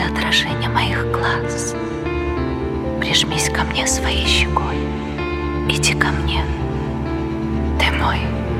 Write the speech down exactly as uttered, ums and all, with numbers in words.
ты отражение моих глаз. Прижмись ко мне своей щекой, иди ко мне, ты мой